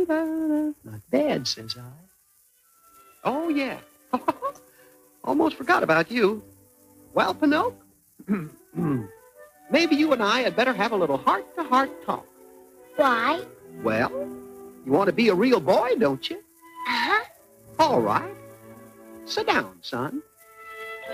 Not bad, says I. Oh, yeah. Almost forgot about you. Well, Pinocchio, maybe you and I had better have a little heart-to-heart talk. Why? Well, you want to be a real boy, don't you? Uh-huh. All right. Sit down, son.